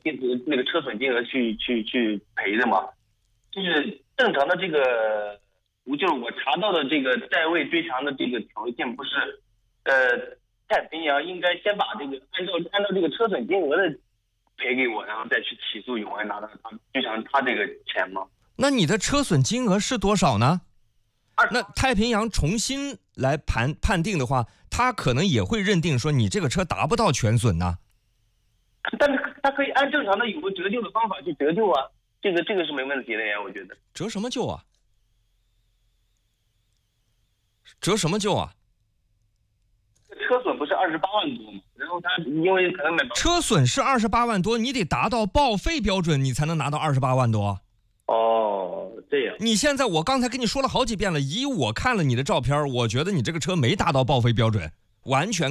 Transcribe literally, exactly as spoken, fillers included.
金那个车损金额去去去赔的嘛。就是正常的这个，就是我查到的这个代位追偿的这个条件不是，呃，太平洋应该先把这个按照按照这个车损金额的赔给我，然后再去起诉永安拿到他追偿他这个钱吗？ 那你的车损金额是多少呢？那太平洋重新来判判定的话，他可能也会认定说你这个车达不到全损呢。 但是他可以按正常的有个折旧的方法去折旧啊。这个这个是没问题的呀，我觉得。 折什么旧啊？折什么旧啊？ 车损不是二十八万多吗？然后他因为可能买车损是二十八万多，你得达到报废标准，你才能拿到二十八万多。 哦，这样。 你现在我刚才跟你说了好几遍了，以我看了你的照片，我觉得你这个车没达到报废标准，完全。